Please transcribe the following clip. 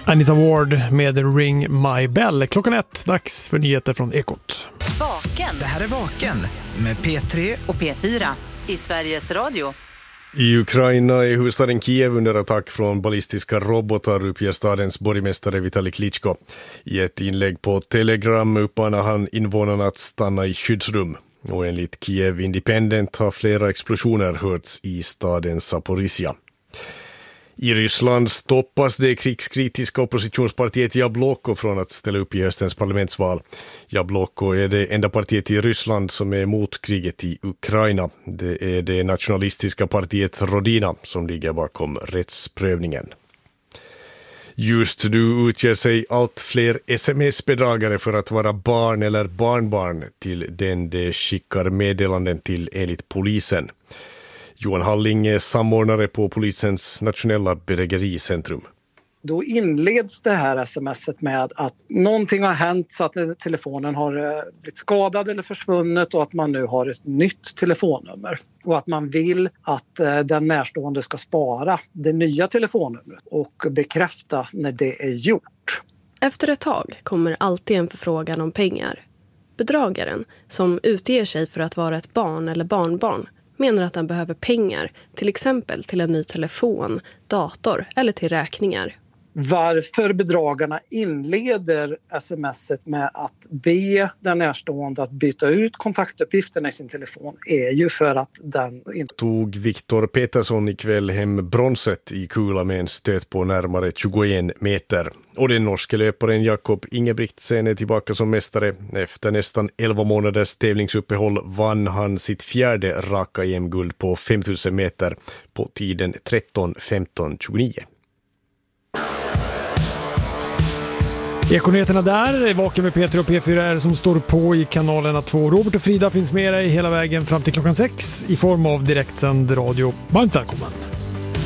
Anita Ward med Ring My Bell. Klockan 1, dags för nyheter från Ekot. Vaken. Det här är Vaken med P3 och P4 i Sveriges Radio. I Ukraina är huvudstaden Kiev under attack från ballistiska robotar, uppger stadens borgmästare Vitali Klitschko. I ett inlägg på Telegram uppmanar han invånarna att stanna i skyddsrum. Och enligt Kiev Independent har flera explosioner hörts i staden Zaporizjzja. I Ryssland stoppas det krigskritiska oppositionspartiet Jabloko från att ställa upp i höstens parlamentsval. Jabloko är det enda partiet i Ryssland som är emot kriget i Ukraina. Det är det nationalistiska partiet Rodina som ligger bakom rättsprövningen. Just nu utger sig allt fler sms-bedragare för att vara barn eller barnbarn till den de skickar meddelanden till enligt polisen. Johan Halling är samordnare på polisens nationella bedrägericentrum. Då inleds det här sms:et med att någonting har hänt så att telefonen har blivit skadad eller försvunnit och att man nu har ett nytt telefonnummer. Och att man vill att den närstående ska spara det nya telefonnumret och bekräfta när det är gjort. Efter ett tag kommer alltid en förfrågan om pengar. Bedragaren, som utger sig för att vara ett barn eller barnbarn, menar att han behöver pengar, till exempel till en ny telefon, dator eller till räkningar. Varför bedragarna inleder sms:et med att be den närstående att byta ut kontaktuppgifterna i sin telefon är ju för att den inte... Tog Viktor Petersson ikväll hem bronset i kula med en stöt på närmare 21 meter. Och den norske löparen Jakob Ingebrigtsen är tillbaka som mästare. Efter nästan 11 månaders tävlingsuppehåll vann han sitt fjärde raka EM-guld på 5000 meter på tiden 13:15:29. Ekonyheterna där, Vaken med P3 och P4 är som står på i kanalerna 2. Robert och Frida finns med dig hela vägen fram till klockan 6 i form av direktsänd radio. Varmt välkommen!